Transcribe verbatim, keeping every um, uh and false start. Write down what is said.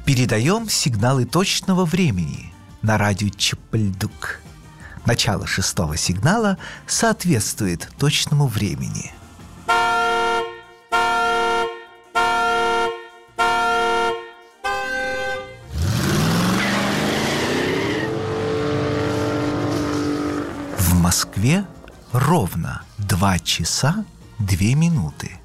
Передаем сигналы точного времени на радио Чапальдук. Начало шестого сигнала соответствует точному времени. В Москве ровно два часа две минуты.